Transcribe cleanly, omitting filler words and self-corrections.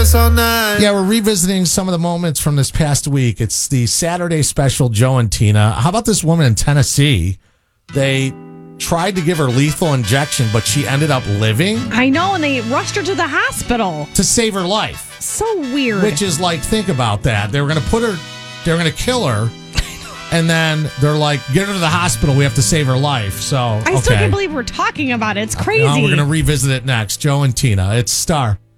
us all night. Yeah, we're revisiting some of the moments from this past week. It's the Saturday special, Joe and Tina. How about this woman in Tennessee? They tried to give her lethal injection, but she ended up living. I know, and they rushed her to the hospital to save her life. So weird. Which is like, think about that. They were going to kill her. And then they're like, get her to the hospital. We have to save her life. So I still can't believe we're talking about it. It's crazy. We're going to revisit it next. Joe and Tina. It's Star.